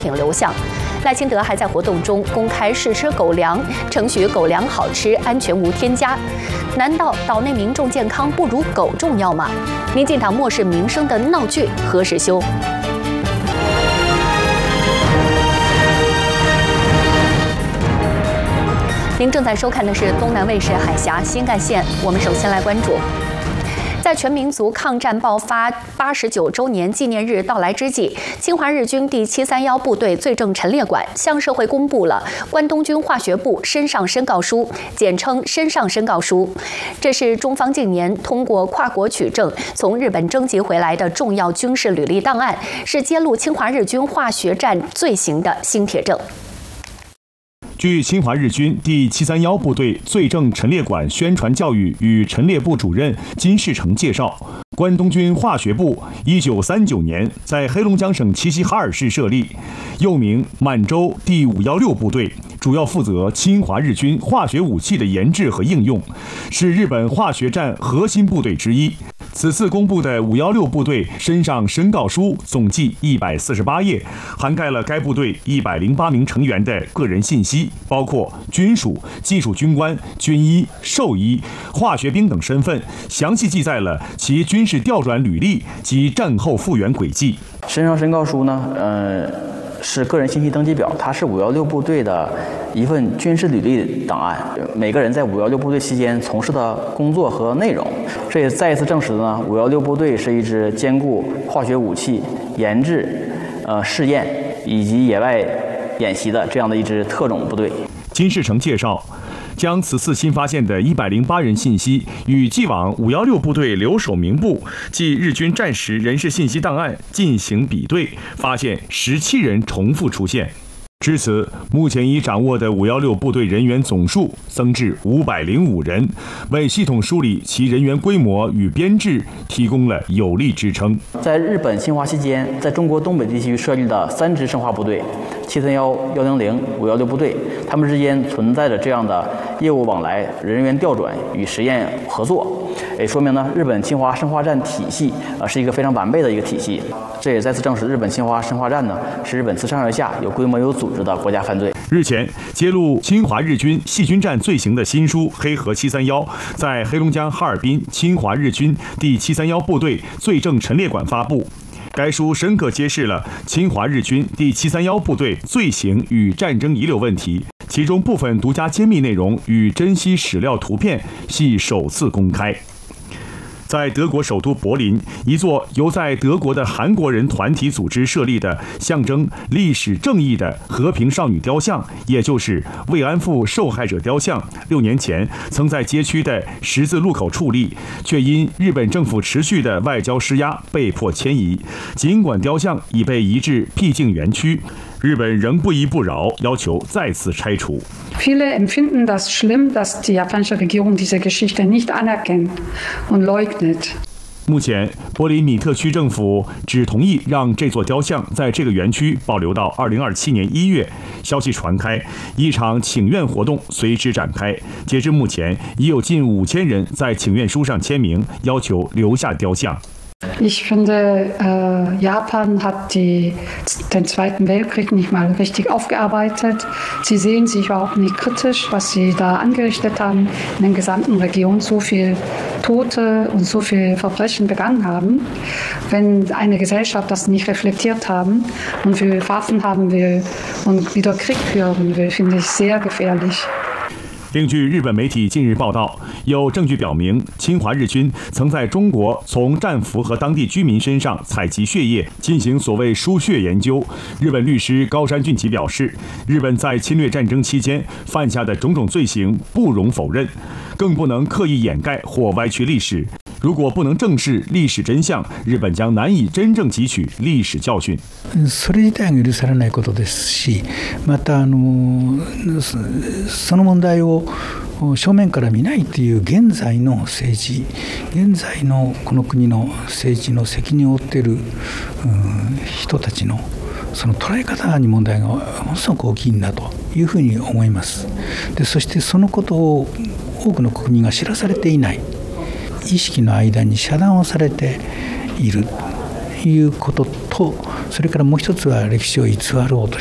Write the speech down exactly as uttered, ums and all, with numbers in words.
品流向。赖清德还在活动中公开试吃狗粮，称许狗粮好吃、安全无添加。难道岛内民众健康不如狗重要吗？民进党漠视民生的闹剧何时休？您正在收看的是东南卫视海峡新干线，我们首先来关注。在全民族抗战爆发八十九周年纪念日到来之际，侵华日军第七三一部队罪证陈列馆向社会公布了关东军化学部身上申告书，简称身上申告书。这是中方近年通过跨国取证从日本征集回来的重要军事履历档案，是揭露侵华日军化学战罪行的新铁证。 据侵华日军第七三一部队罪证陈列馆宣传教育与陈列部主任金世成介绍，关东军化学部一九三九年在黑龙江省齐齐哈尔市设立，又名满洲第五一六部队，主要负责侵华日军化学武器的研制和应用，是日本化学战核心部队之一。此次公布的五一六部队身上申告书总计一百四十八页，涵盖了该部队一百零八名成员的个人信息，包括军属、技术军官、军医、兽医、化学兵等身份，详细记载了其军事调转履历及战后复员轨迹。 身上申告书呢，呃，是个人信息登记表，它是五一六部队的一份军事履历档案，每个人在五一六部队期间从事的工作和内容。这也再一次证实呢，五一六部队是一支兼顾化学武器研制、呃试验以及野外演习的这样的一支特种部队。 金世成介绍，将此次新发现的一百零八人信息与既往五一六部队留守名簿即日军战时人事信息档案进行比对，发现十七人重复出现。至此，目前已掌握的五一六部队人员总数增至五百零五人，为系统梳理其人员规模与编制提供了有力支撑。 在日本侵华期间，在中国东北地区设立的三支生化部队七三一、一零零、五一六部队，他们之间存在着这样的业务往来、人员调转与实验合作，也说明呢，日本侵华生化战体系呃是一个非常完备的一个体系。这也再次证实，日本侵华生化战呢是日本自上而下有规模有组织的国家犯罪。 日前，揭露侵华日军细菌战罪行的新书《黑河七三一》在黑龙江哈尔滨侵华日军第七三一部队罪证陈列馆发布。该书深刻揭示了侵华日军第七三一部队罪行与战争遗留问题，其中部分独家揭秘内容与珍稀史料图片系首次公开。在德国首都柏林，一座由在德国的韩国人团体组织设立的象征历史正义的和平少女雕像，也就是慰安妇受害者雕像，六年前曾在街区的十字路口矗立，却因日本政府持续的外交施压被迫迁移。尽管雕像已被移至僻静园区，日本仍不依不饶，要求再次拆除。 Viele empfinden das schlimm, dass die japanische Regierung diese Geschichte nicht anerkennt und leugnet. 目前，柏林米特区政府只同意让这座雕像在这个园区保留到二零二七年一月。消息传开，一场请愿活动随之展开。截至目前，已有近五千人在请愿书上签名，要求留下雕像。 Ich finde, äh, Japan hat die, den Zweiten Weltkrieg nicht mal richtig aufgearbeitet. Sie sehen sich überhaupt nicht kritisch, was sie da angerichtet haben, in der gesamten Region so viel Tote und so viel Verbrechen begangen haben. Wenn eine Gesellschaft das nicht reflektiert haben und für Waffen haben will und wieder Krieg führen will, finde ich sehr gefährlich. 另据日本媒体近日报道，有证据表明，侵华日军曾在中国从战俘和当地居民身上采集血液，进行所谓输血研究。日本律师高山俊吉表示，日本在侵略战争期间犯下的种种罪行不容否认，更不能刻意掩盖或歪曲历史。如果不能正视历史真相，日本将难以真正汲取历史教训。 それ自体が許されないことですし、またあのその問題を正面から見ないという現在の政治、現在のこの国の政治の責任を負っている人たちのその捉え方に問題がものすごく大きいんだというふうに思います。で、そしてそのことを多くの国民が知らされていない。意識の間に遮断をされているいうことと、それからもう一つは歴史を偽ろうと